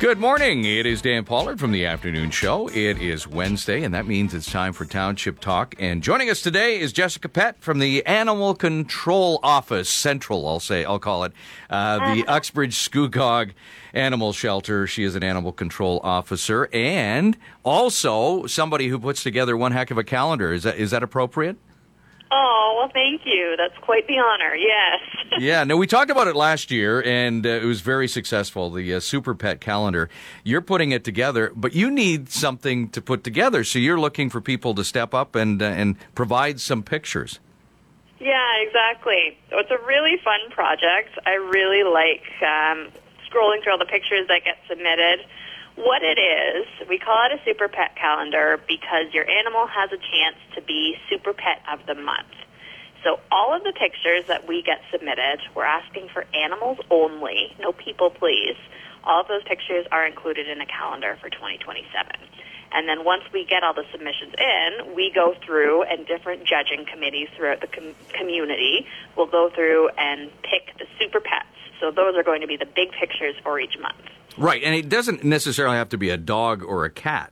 Good morning. It is Dan Pollard from the Afternoon Show. It is Wednesday, and that means it's time for Township Talk. And joining us today is Jessica Pett from the Animal Control Office, Central, I'll call it, the Uxbridge Scugog Animal Shelter. She is an animal control officer and also somebody who puts together one heck of a calendar. Is that appropriate? Oh, well, thank you. That's quite the honor, yes. Yeah, no, we talked about it last year, and it was very successful, the Super Pet Calendar. You're putting it together, but you need something to put together, so you're looking for people to step up and provide some pictures. Yeah, exactly. So it's a really fun project. I really like scrolling through all the pictures that get submitted. What it is, we call it a Super Pet Calendar because your animal has a chance to be Super Pet of the Month. So all of the pictures that we get submitted, we're asking for animals only, no people please. All of those pictures are included in a calendar for 2027. And then once we get all the submissions in, we go through, and different judging committees throughout the community will go through and pick the Super Pets. So those are going to be the big pictures for each month. Right, and it doesn't necessarily have to be a dog or a cat.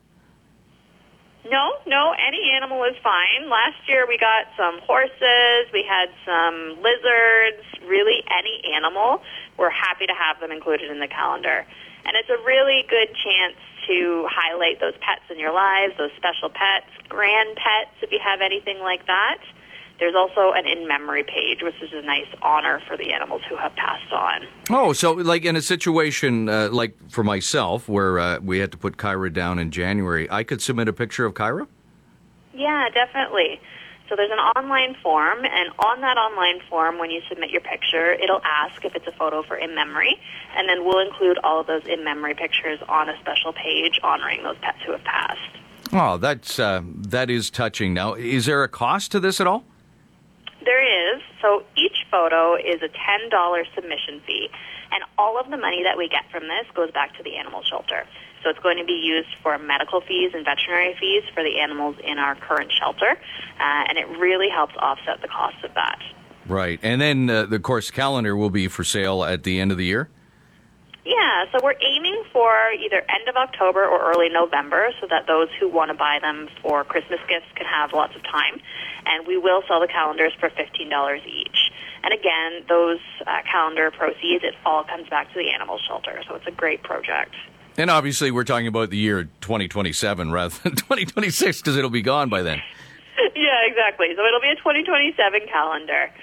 No, any animal is fine. Last year we got some horses, we had some lizards, really any animal. We're happy to have them included in the calendar. And it's a really good chance to highlight those pets in your lives, those special pets, grand pets if you have anything like that. There's also an in-memory page, which is a nice honor for the animals who have passed on. Oh, so like in a situation like for myself where we had to put Kyra down in January, I could submit a picture of Kyra? Yeah, definitely. So there's an online form, and on that online form, when you submit your picture, it'll ask if it's a photo for in-memory, and then we'll include all of those in-memory pictures on a special page honoring those pets who have passed. Oh, that is touching. Now, is there a cost to this at all? There is. So each photo is a $10 submission fee, and all of the money that we get from this goes back to the animal shelter. So it's going to be used for medical fees and veterinary fees for the animals in our current shelter, and it really helps offset the cost of that. Right. And then, the course calendar will be for sale at the end of the year? Yeah, so we're aiming for either end of October or early November so that those who want to buy them for Christmas gifts can have lots of time. And we will sell the calendars for $15 each. And again, those calendar proceeds, it all comes back to the animal shelter. So it's a great project. And obviously we're talking about the year 2027 rather than 2026 because it'll be gone by then. Yeah, exactly. So it'll be a 2027 calendar.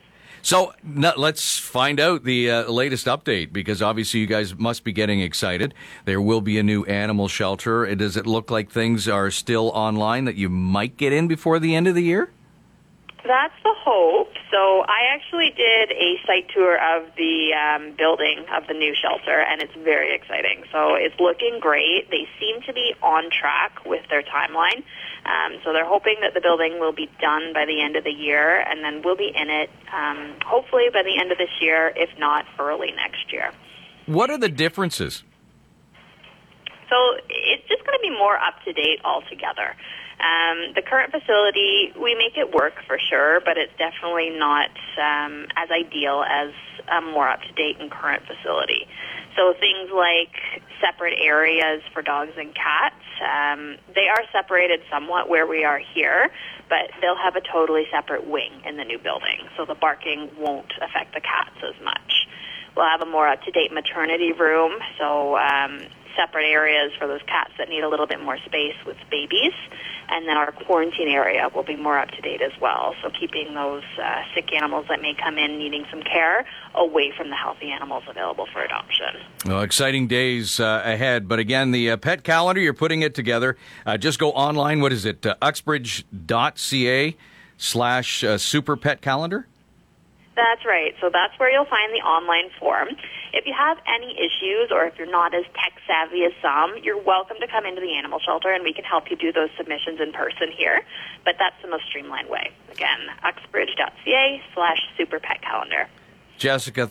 So let's find out the latest update, because obviously you guys must be getting excited. There will be a new animal shelter. Does it look like things are still online that you might get in before the end of the year? That's the hope. So I actually did a site tour of the building of the new shelter, and it's very exciting. So it's looking great. They seem to be on track with their timeline. So they're hoping that the building will be done by the end of the year, and then we'll be in it hopefully by the end of this year, if not early next year. What are the differences? So it's just going to be more up-to-date altogether. The current facility, we make it work for sure, but it's definitely not as ideal as a more up-to-date and current facility. So things like separate areas for dogs and cats, they are separated somewhat where we are here, but they'll have a totally separate wing in the new building, so the barking won't affect the cats as much. We'll have a more up-to-date maternity room, so separate areas for those cats that need a little bit more space with babies. And then our quarantine area will be more up-to-date as well, so keeping those sick animals that may come in needing some care away from the healthy animals available for adoption. Well, exciting days ahead. But again, the pet calendar, you're putting it together. Just go online. What is it? uxbridge.ca/super pet calendar? That's right. So that's where you'll find the online form. If you have any issues or if you're not as tech-savvy as some, you're welcome to come into the animal shelter and we can help you do those submissions in person here. But that's the most streamlined way. Again, uxbridge.ca/super pet calendar. Jessica,